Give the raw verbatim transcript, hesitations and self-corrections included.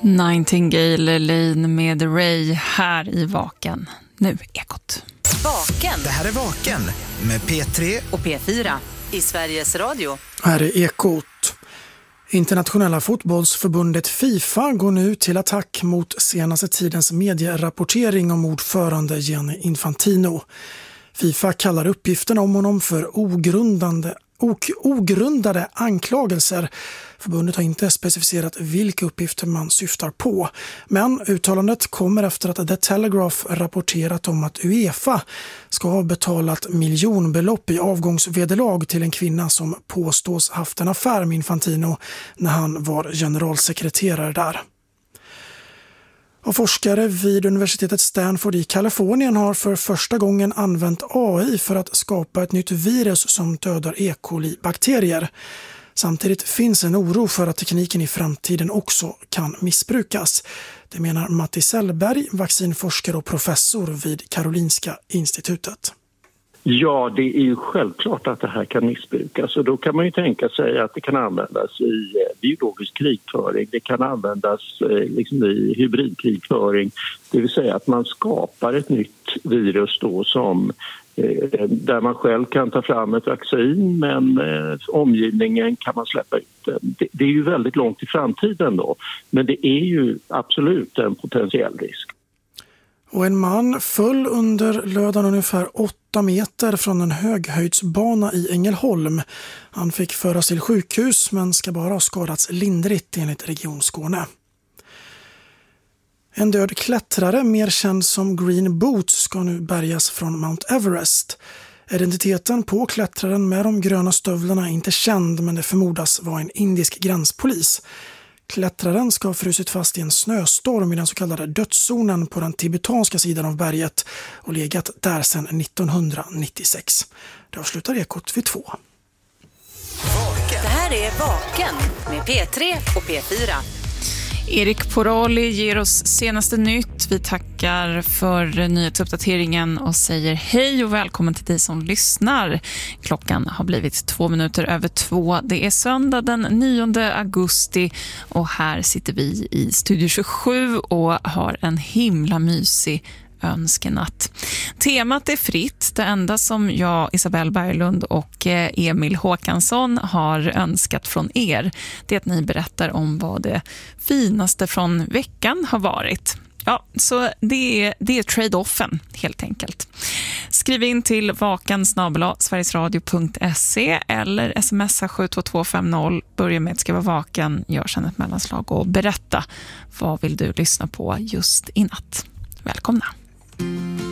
Nightingale Lane med Ray här i Vaken. Nu Ekot. Vaken. Det här är Vaken med P tre och P fyra i Sveriges Radio. Här är Ekot. Internationella fotbollsförbundet FIFA går nu till attack mot senaste tidens medierapportering om ordförande Gianni Infantino. FIFA kallar uppgifterna om honom för ogrundande och ogrundade anklagelser. Förbundet har inte specificerat vilka uppgifter man syftar på. Men uttalandet kommer efter att The Telegraph rapporterat om att UEFA ska ha betalat miljonbelopp i avgångsvederlag till en kvinna som påstås haft en affär med Infantino när han var generalsekreterare där. Och forskare vid universitetet Stanford i Kalifornien har för första gången använt A I för att skapa ett nytt virus som dödar E. coli-bakterier. Samtidigt finns en oro för att tekniken i framtiden också kan missbrukas. Det menar Matti Sellberg, vaccinforskare och professor vid Karolinska institutet. Ja, det är ju självklart att det här kan missbrukas, och då kan man ju tänka sig att det kan användas i biologisk krigföring, det kan användas liksom i hybridkrigföring, det vill säga att man skapar ett nytt virus då som där man själv kan ta fram ett vaccin, men eh, omgivningen kan man släppa ut. Det, det är ju väldigt långt i framtiden då, men det är ju absolut en potentiell risk. Och en man föll under lördagen ungefär åtta meter från en höghöjdsbana i Ängelholm. Han fick föras till sjukhus men ska bara ha skadats lindrigt enligt Region Skåne. En död klättrare, mer känd som Green Boots, ska nu bärgas från Mount Everest. Identiteten på klättraren med de gröna stövlarna är inte känd, men det förmodas vara en indisk gränspolis. Klättraren ska ha frusit fast i en snöstorm i den så kallade dödszonen på den tibetanska sidan av berget och legat där sedan nittonhundranittiosex. Det avslutar Ekot vid två. Det här är Vaken med P tre och P fyra. Erik Porali ger oss senaste nytt. Vi tackar för nyhetsuppdateringen och säger hej och välkommen till dig som lyssnar. Klockan har blivit två minuter över två. Det är söndag den nionde augusti och här sitter vi i Studio tjugosju och har en himla mysig önskenatt. Temat är fritt. Det enda som jag, Isabelle Berglund och Emil Håkansson har önskat från er, det är att ni berättar om vad det finaste från veckan har varit. Ja, så det är, det är trade-offen helt enkelt. Skriv in till vaken snabel-a sverigesradio punkt se eller smsa sju två två fem noll. Börja med att skriva vaken, gör sedan ett mellanslag och berätta vad vill du lyssna på just i natt. Välkomna!